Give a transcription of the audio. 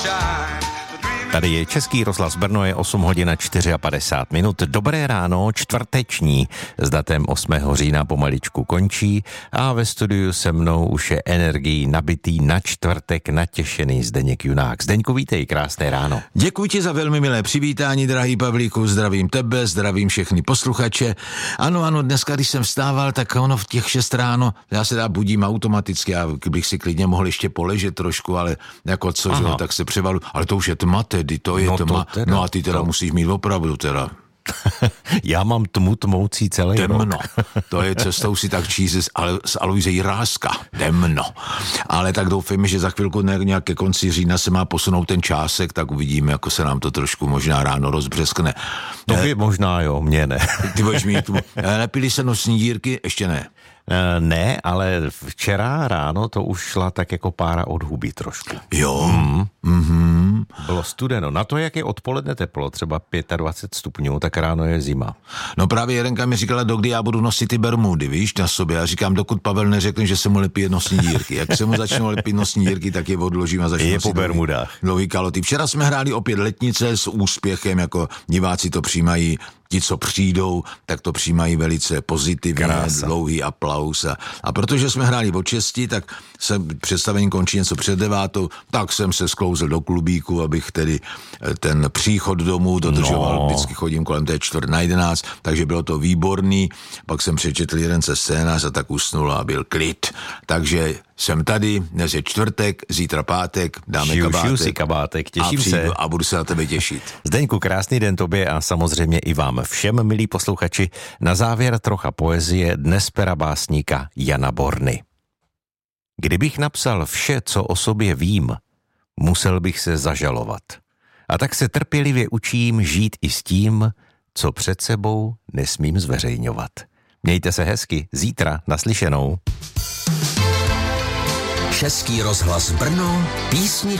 Tady je Český rozhlas Brno, je 8 hodin a 54 minut. Dobré ráno, čtvrteční s datem 8. října pomaličku končí a ve studiu se mnou už je energií nabitý na čtvrtek natěšený Zdeněk Junák. Zdeňku, vítej, krásné ráno. Děkuji ti za velmi milé přivítání, drahý Pavlíku, zdravím tebe, zdravím všechny posluchače. Ano, dneska, když jsem vstával, tak ono v těch 6 ráno, já se budím automaticky, já bych si klidně mohl ještě poležet trošku, ale jako co, že, tak se převalu, ale to už je tma tedy, to je tma. No a ty teda musíš mít opravdu teda. Já mám tmoucí celý temno. rok. To je cestou si tak číst z Aloise Jiráska. Temno. Ale tak doufejme, že za chvilku nějak ke konci října se má posunout ten čásek, tak uvidíme, jako se nám to trošku možná ráno rozbřeskne. To by možná jo, mě ne. Ty budeš mít nepili se noční dírky? Ještě ne. Ne, ale včera ráno to už šla tak jako pára od huby trošku. Jo. Bylo studeno. Na to, jak je odpoledne teplo, třeba 25 stupňů, tak ráno je zima. No právě Jerenka mi říkala, dokdy já budu nosit ty bermudy, víš, na sobě. Já říkám, dokud Pavel neřekne, že se mu lepí nosní dírky. Jak se mu začnou lepit nosní dírky, tak je odložím a začnu je po bermudách. Dlouhý kaloty. Včera jsme hráli opět letnice s úspěchem, jako diváci to přijímají. Ti, co přijdou, tak to přijímají velice pozitivně, dlouhý aplaus. A protože jsme hráli od 6, tak se představení končí něco před 9, tak jsem se sklouzl do klubíku, abych tedy ten příchod domů dodržoval. Vždycky chodím kolem té 10:45, takže bylo to výborný. Pak jsem přečetl jeden ze scénář a tak usnul a byl klid. Takže jsem tady, dnes je čtvrtek, zítra pátek, dáme kabátek. Si kabátek, těším se. A budu se na tebe těšit. Zdeňku, krásný den tobě a samozřejmě i vám všem, milí posluchači. Na závěr trocha poezie dnes pera básníka Jana Borny. Kdybych napsal vše, co o sobě vím, musel bych se zažalovat. A tak se trpělivě učím žít i s tím, co před sebou nesmím zveřejňovat. Mějte se hezky, zítra naslyšenou. Český rozhlas Brno, písničky